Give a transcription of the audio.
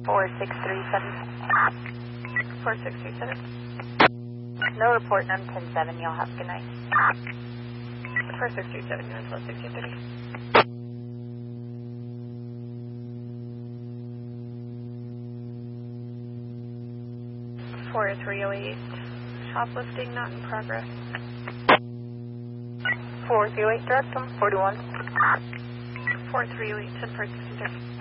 4637. 4637. No report, none 10-7. Y'all have a good night. 4637, until 1630. 4308. Shoplifting not in progress. 408, direct them. 41. 4308, 10 for 1630.